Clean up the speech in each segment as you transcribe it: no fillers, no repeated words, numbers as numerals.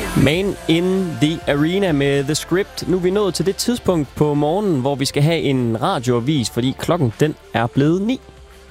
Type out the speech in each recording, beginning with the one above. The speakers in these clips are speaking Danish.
Man in the Arena med The Script. Nu er vi nået til det tidspunkt på morgenen, hvor vi skal have en radioavis, fordi klokken den er blevet 9.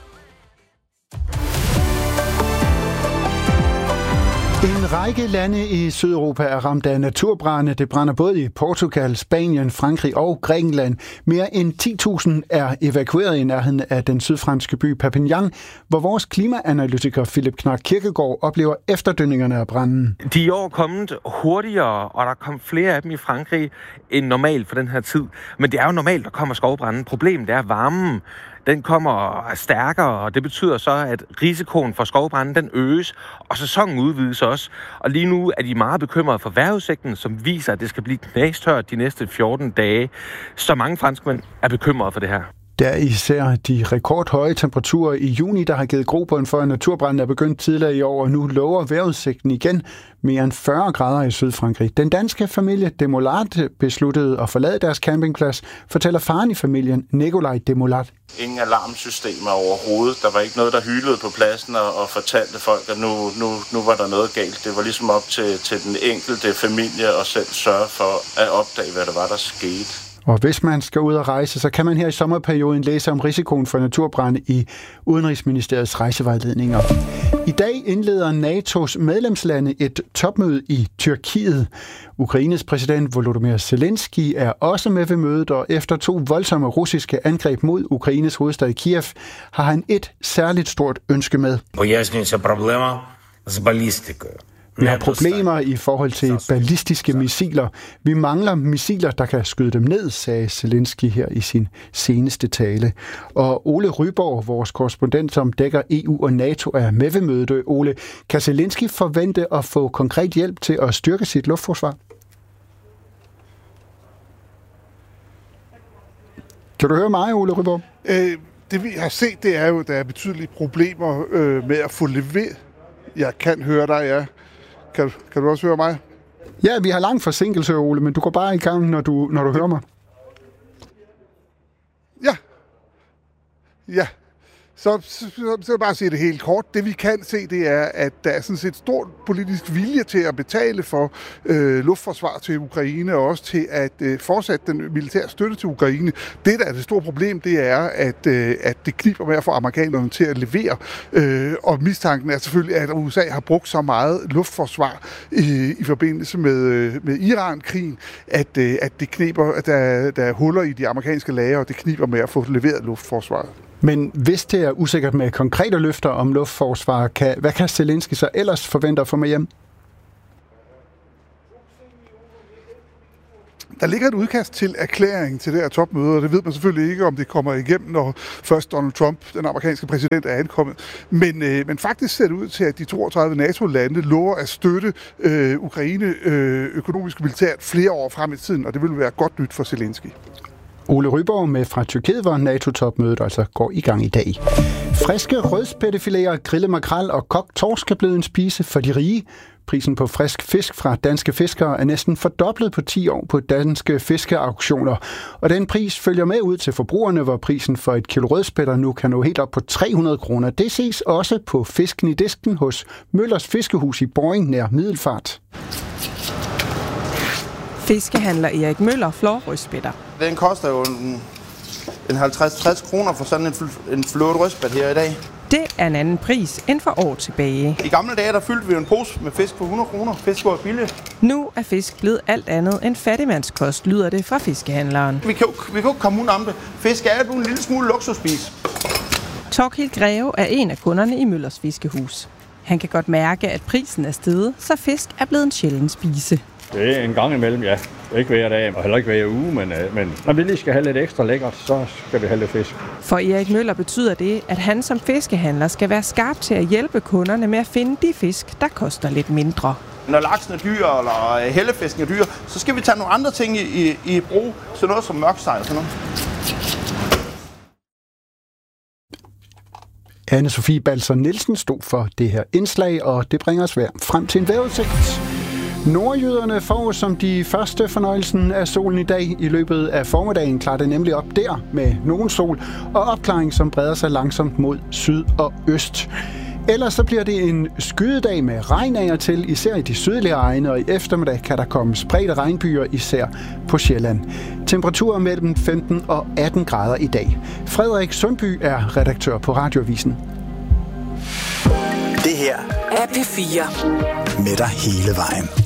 En række lande i Sydeuropa er ramt af naturbrande. Det brænder både i Portugal, Spanien, Frankrig og Grækenland. Mere end 10.000 er evakueret i nærheden af den sydfranske by Perpignan, hvor vores klimaanalytiker Philip Knark Kirkegaard oplever efterdønningerne af branden. De er i år kommet hurtigere, og der kom flere af dem i Frankrig end normalt for den her tid. Men det er jo normalt, der kommer skovbranden. Problemet er varmen. Den kommer stærkere, og det betyder så, at risikoen for skovbranden den øges, og sæsonen udvides også. Og lige nu er de meget bekymrede for vejrudsigten, som viser, at det skal blive knastørt de næste 14 dage. Så mange franskmænd er bekymrede for det her. Der er især de rekordhøje temperaturer i juni, der har givet grobund for, at naturbranden er begyndt tidligere i år, og nu lover vejrudsigten igen mere end 40 grader i Sydfrankrig. Den danske familie Demolat besluttede at forlade deres campingplads, fortæller faren i familien, Nikolaj Demolat. Ingen alarmsystemer overhovedet. Der var ikke noget, der hylede på pladsen og fortalte folk, at nu var der noget galt. Det var ligesom op til den enkelte familie at selv sørge for at opdage, hvad der var, der skete. Og hvis man skal ud og rejse, så kan man her i sommerperioden læse om risikoen for naturbrande i Udenrigsministeriets rejsevejledninger. I dag indleder NATO's medlemslande et topmøde i Tyrkiet. Ukraines præsident Volodymyr Zelensky er også med ved mødet, og efter 2 voldsomme russiske angreb mod Ukraines hovedstad Kiev, har han et særligt stort ønske med. Vi har problemer i forhold til ballistiske missiler. Vi mangler missiler, der kan skyde dem ned, sagde Zelensky her i sin seneste tale. Og Ole Ryborg, vores korrespondent, som dækker EU og NATO, er med ved mødet. Ole, kan Zelensky forvente at få konkret hjælp til at styrke sit luftforsvar? Kan du høre mig, Ole Ryborg? Det vi har set, det er jo, at der er betydelige problemer med at få leveret. Jeg kan høre dig, ja. Kan du også høre mig? Ja, vi har lang forsinkelse, Ole, men du går bare i gang, når du hører mig. Ja. Så vil jeg bare sige det helt kort. Det vi kan se, det er, at der er sådan set stor politisk vilje til at betale for luftforsvar til Ukraine, og også til at fortsætte den militære støtte til Ukraine. Det, der er det store problem, det er, at det kniber med at få amerikanerne til at levere. Og mistanken er selvfølgelig, at USA har brugt så meget luftforsvar i forbindelse med Iran-krigen, at det kniber, at der er huller i de amerikanske lagre, og det kniber med at få leveret luftforsvaret. Men hvis det er usikkert med konkrete løfter om luftforsvar, hvad kan Zelensky så ellers forvente at få med hjem? Der ligger et udkast til erklæring til det her topmøde, og det ved man selvfølgelig ikke, om det kommer igennem, når først Donald Trump, den amerikanske præsident, er ankommet. Men faktisk ser det ud til, at de 32 NATO-lande lover at støtte Ukraine økonomisk og militært flere år frem i tiden, og det vil være godt nyt for Zelensky. Ole Ryborg med fra Tyrkiet, hvor NATO-topmødet altså går i gang i dag. Friske rødspættefiléer, grillet makrel og kogt torsk er blevet en spise for de rige. Prisen på frisk fisk fra danske fiskere er næsten fordoblet på 10 år på danske fiskeauktioner. Og den pris følger med ud til forbrugerne, hvor prisen for et kilo rødspætter nu kan nå helt op på 300 kroner. Det ses også på fisken i disken hos Møllers Fiskehus i Boring nær Middelfart. Fiskehandler Erik Møller flår rødspætter. Den koster jo en 50-60 kroner for sådan en flået rødspæt her i dag. Det er en anden pris end for år tilbage. I gamle dage, der fyldte vi en pose med fisk for 100 kroner. Fisk var billigt. Nu er fisk blevet alt andet end fattigmandskost, lyder det fra fiskehandleren. Vi kan jo ikke komme ud om det. Fisk er jo en lille smule luksusspis. Torkild Greve er en af kunderne i Møllers Fiskehus. Han kan godt mærke, at prisen er steget, så fisk er blevet en sjælden spise. Det er en gang imellem, ja. Ikke hver dag, og heller ikke hver uge, men når vi lige skal have lidt ekstra lækkert, så skal vi have lidt fisk. For Erik Møller betyder det, at han som fiskehandler skal være skarp til at hjælpe kunderne med at finde de fisk, der koster lidt mindre. Når laksen er dyr, eller hellefisken er dyr, så skal vi tage nogle andre ting i brug, sådan noget som mørksteg og sådan noget. Anne-Sophie Balser Nielsen stod for det her indslag, og det bringer os frem til en vejrudsigt. Nordjyderne får som de første fornøjelsen af solen i dag. I løbet af formiddagen klarer det nemlig op der med nogen sol og opklaring, som breder sig langsomt mod syd og øst. Ellers så bliver det en skydedag med regn af og til, især i de sydlige egne, og i eftermiddag kan der komme spredte regnbyer, især på Sjælland. Temperaturer mellem 15 og 18 grader i dag. Frederik Sundby er redaktør på Radioavisen. Det her er P4. Med dig hele vejen.